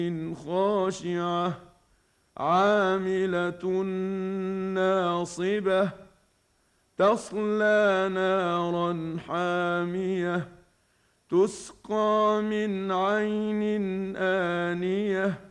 خاشعة عاملة ناصبة تصلى نارا حامية تسقى من عين آنية